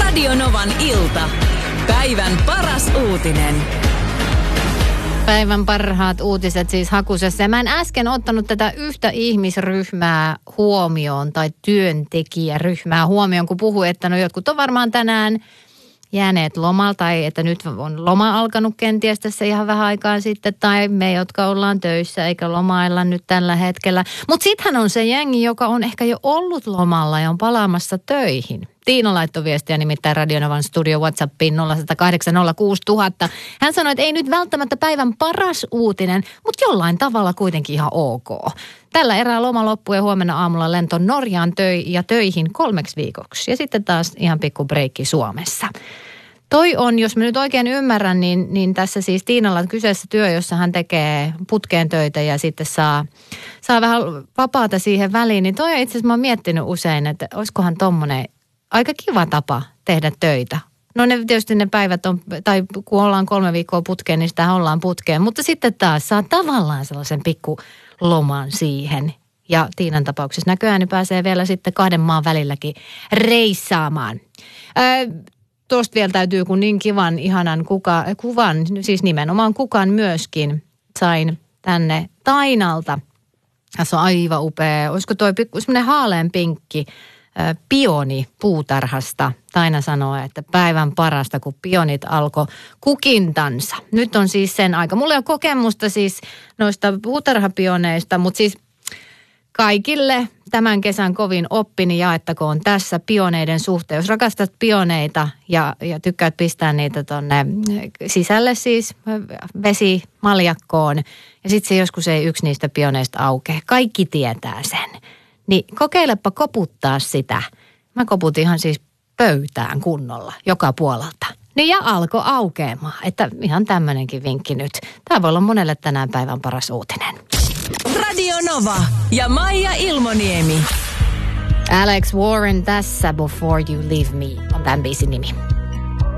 Radio Novan ilta. Päivän paras uutinen. Päivän parhaat uutiset siis hakusessa. Ja mä en äsken ottanut tätä yhtä ihmisryhmää huomioon tai työntekijäryhmää huomioon, kun puhuin, että no jotkut on varmaan tänään jääneet lomalta tai että nyt on loma alkanut kenties tässä ihan vähän aikaa sitten tai me, jotka ollaan töissä eikä lomailla nyt tällä hetkellä. Mutta sittenhän on se jengi, joka on ehkä jo ollut lomalla ja on palaamassa töihin. Tiina laittoi viestiä nimittäin Radio Novan studio WhatsAppiin 0806000. Hän sanoi, että ei nyt välttämättä päivän paras uutinen, mutta jollain tavalla kuitenkin ihan ok. Tällä erää loma loppuu ja huomenna aamulla lento Norjaan töihin 3 viikoksi. Ja sitten taas ihan pikku breikki Suomessa. Toi on, jos mä nyt oikein ymmärrän, niin tässä siis Tiinalla on kyseessä työ, jossa hän tekee putkeen töitä ja sitten saa vähän vapaata siihen väliin. Niin toi itse asiassa mä oon miettinyt usein, että olisikohan tommonen aika kiva tapa tehdä töitä. No ne tietysti ne päivät on, tai kun ollaan 3 viikkoa putkeen, niin sitä ollaan putkeen. Mutta sitten taas saa tavallaan sellaisen pikku loman siihen. Ja Tiinan tapauksessa näköjään niin pääsee vielä sitten 2 maan välilläkin reissaamaan. Tuosta vielä täytyy, kun niin kivan, ihanan kuvan, siis nimenomaan kukan myöskin sain tänne Tainalta. Tässä on aivan upea. Olisiko toi semmoinen haaleanpinkki pioni puutarhasta. Taina sanoo, että päivän parasta, kun pionit alkoi kukintansa. Nyt on siis sen aika. Mulla ei ole kokemusta siis noista puutarhapioneista, mutta siis kaikille tämän kesän kovin oppini jaettakoon tässä pioneiden suhteen. Jos rakastat pioneita ja tykkäät pistää niitä tonne sisälle siis vesimaljakkoon ja sitten se joskus ei yksi niistä pioneista aukea. Kaikki tietää sen. Niin kokeilepa koputtaa sitä. Mä koputin ihan siis pöytään kunnolla joka puolelta. Niin ja alkoi aukeamaan, että ihan tämmönenkin vinkki nyt. Tämä voi olla monelle tänään päivän paras uutinen. Radio Nova ja Maija Ilmoniemi. Alex Warren tässä Before You Leave Me on tämän biisin nimi.